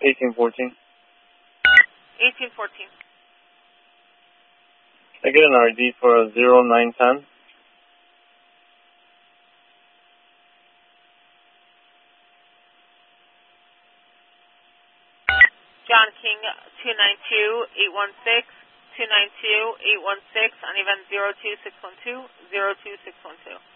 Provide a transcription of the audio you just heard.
1814. 1814. I get an RD for 0910. John King, 292-816, 292-816 on event 02612, 02612.